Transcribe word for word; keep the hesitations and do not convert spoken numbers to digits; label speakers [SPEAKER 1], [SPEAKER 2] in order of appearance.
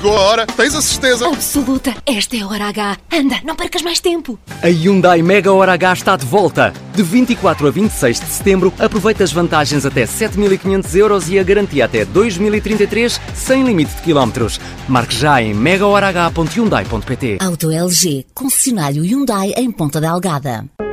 [SPEAKER 1] Agora tens a certeza
[SPEAKER 2] absoluta. Esta é a Hora H. Anda, não percas mais tempo.
[SPEAKER 3] A Hyundai Mega Hora H está de volta. De vinte e quatro a vinte e seis de setembro, aproveita as vantagens até sete mil e quinhentos euros e a garantia até dois mil e trinta e três, sem limite de quilómetros. Marque já em mega hora h ponto hyundai ponto pt.
[SPEAKER 4] Auto L G, concessionário Hyundai em Ponta Delgada.